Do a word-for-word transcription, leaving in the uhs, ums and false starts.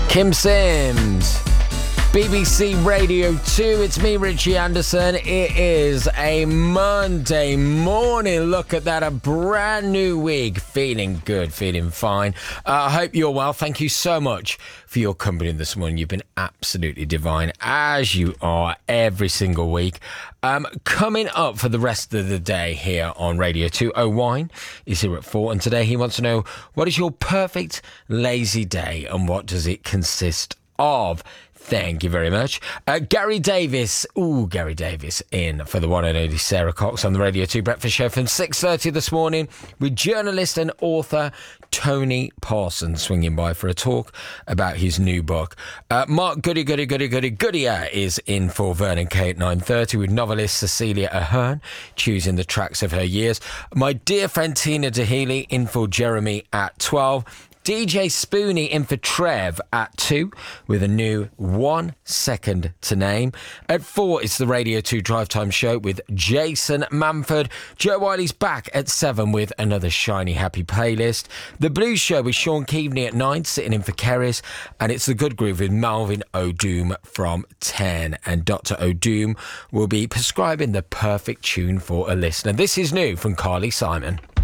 Kim Sims, B B C Radio two. It's me, Richie Anderson. It is a Monday morning. Look at that, a brand new week. Feeling good, feeling fine. Uh, I hope you're well. Thank you so much for your company this morning. You've been absolutely divine, as you are every single week. Um, coming up for the rest of the day here on Radio two, O'Wine is here at four, and today he wants to know, what is your perfect lazy day and what does it consist of? Thank you very much. Uh, Gary Davis, ooh, Gary Davis in for the one and only Sarah Cox on the Radio two Breakfast Show from six thirty this morning with journalist and author Tony Parsons swinging by for a talk about his new book. Uh, Mark Goody Goody Goody Goody Goodyear is in for Vernon Kay at nine thirty with novelist Cecilia Ahern choosing the tracks of her years. My dear friend Tina Dahealy in for Jeremy at twelve. D J Spoonie in for Trev at two with a new One Second to Name. At four, it's the Radio two Drive Time Show with Jason Manford. Joe Wiley's back at seven with another shiny happy playlist. The Blues Show with Sean Keaveney at nine, sitting in for Keris. And it's the Good Groove with Malvin O'Doom from ten. And Doctor O'Doom will be prescribing the perfect tune for a listener. This is new from Carly Simon.